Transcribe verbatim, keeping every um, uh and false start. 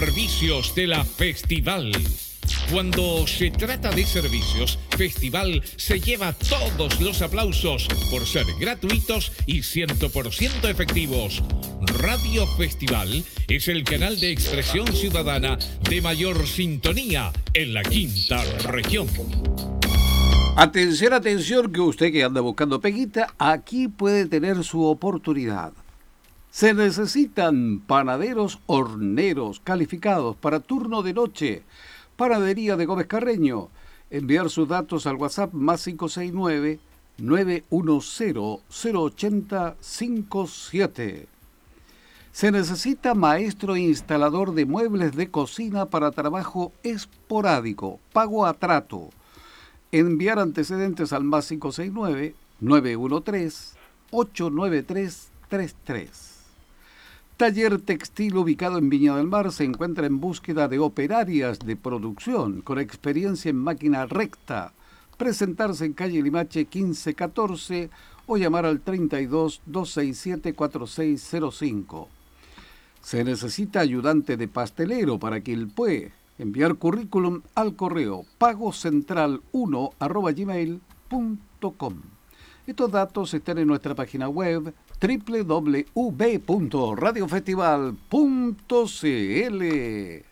Servicios de la Festival. Cuando se trata de servicios, Festival se lleva todos los aplausos por ser gratuitos y cien por ciento efectivos. Radio Festival es el canal de expresión ciudadana de mayor sintonía en la quinta región. Atención, atención, que usted que anda buscando peguita, aquí puede tener su oportunidad. Se necesitan panaderos horneros calificados para turno de noche. Panadería de Gómez Carreño. Enviar sus datos al WhatsApp más cinco seis nueve, nueve uno cero, cero ocho cero cinco siete. Se necesita maestro instalador de muebles de cocina para trabajo esporádico, pago a trato. Enviar antecedentes al más cinco seis nueve, nueve uno tres, ocho nueve tres tres tres. Taller textil ubicado en Viña del Mar se encuentra en búsqueda de operarias de producción con experiencia en máquina recta. Presentarse en calle Limache quince catorce o llamar al treinta y dos, doscientos sesenta y siete, cuarenta y seis cero cinco. Se necesita ayudante de pastelero para que él puede enviar currículum al correo pagocentral uno arroba gmail punto com. Estos datos están en nuestra página web doble u doble u doble u punto radio festival punto c l.